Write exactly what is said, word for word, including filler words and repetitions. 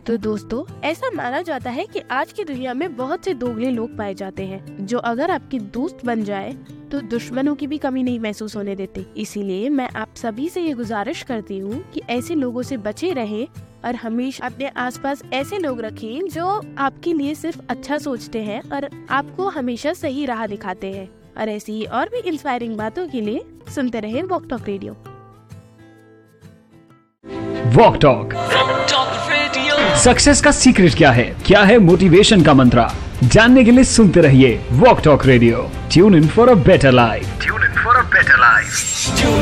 तो दोस्तों, ऐसा माना जाता है कि आज की दुनिया में बहुत से दोगले लोग पाए जाते हैं जो अगर आपके दोस्त बन जाए तो दुश्मनों की भी कमी नहीं महसूस होने देते। इसीलिए मैं आप सभी से ये गुजारिश करती हूँ कि ऐसे लोगों से बचे रहें और हमेशा अपने आसपास ऐसे लोग रखें जो आपके लिए सिर्फ अच्छा सोचते हैं और आपको हमेशा सही राह दिखाते हैं। और ऐसी ही और भी इंस्पायरिंग बातों के लिए सुनते रहे walk talk radio. Walk talk success का सीक्रेट क्या है, क्या है मोटिवेशन का मंत्रा, जानने के लिए सुनते रहिए walk talk radio. Tune in for a better life. Tune in for a better life.